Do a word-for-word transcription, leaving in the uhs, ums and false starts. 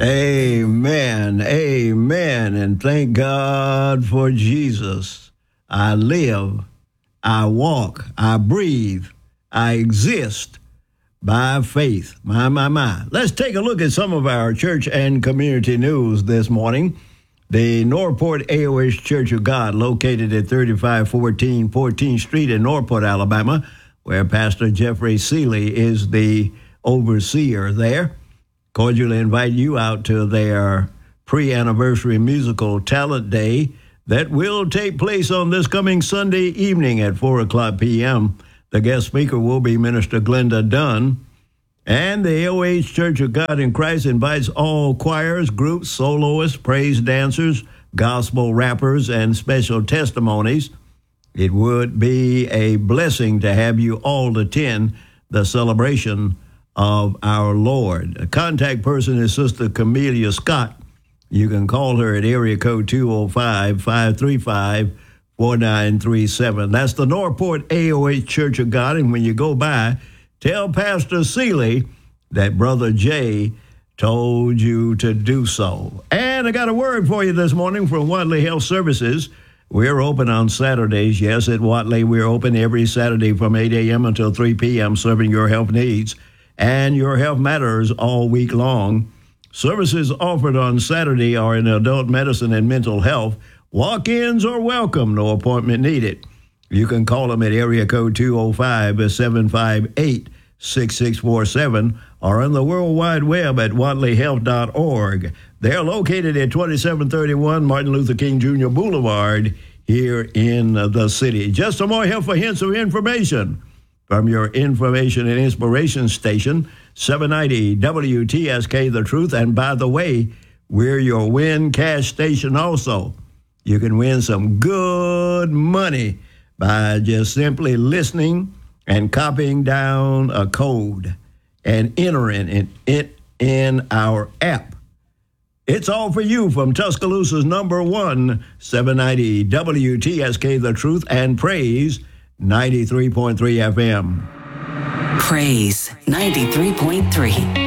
Amen. Amen. And thank God for Jesus. I live, I walk, I breathe, I exist by faith. My, my, my. Let's take a look at some of our church and community news this morning. The Northport A O S Church of God, located at thirty-five fourteen fourteenth Street in Northport, Alabama, where Pastor Jeffrey Seeley is the overseer there, cordially invite you out to their pre-anniversary musical talent day that will take place on this coming Sunday evening at four o'clock p.m. The guest speaker will be Minister Glenda Dunn. And the A O H Church of God in Christ invites all choirs, groups, soloists, praise dancers, gospel rappers, and special testimonies. It would be a blessing to have you all attend the celebration of our Lord. A contact person is Sister Camelia Scott. You can call her at area code two oh five, five three five, four nine three seven. That's the Northport A O H Church of God. And when you go by, tell Pastor Seeley that Brother Jay told you to do so. And I got a word for you this morning from Watley Health Services. We're open on Saturdays. Yes, at Watley, we're open every Saturday from eight a.m. until three p.m., serving your health needs and your health matters all week long. Services offered on Saturday are in adult medicine and mental health. Walk-ins are welcome, no appointment needed. You can call them at area code two oh five, seven five eight, six six four seven or on the World Wide Web at watley health dot org. They're located at twenty-seven thirty-one Martin Luther King Junior Boulevard here in the city. Just some more helpful hints of information from your information and inspiration station, seven ninety W T S K The Truth. And by the way, we're your Win Cash station also. You can win some good money by just simply listening and copying down a code and entering it in our app. It's all for you from Tuscaloosa's number one, seven ninety W T S K The Truth and Praise ninety-three point three F M. Praise ninety-three point three.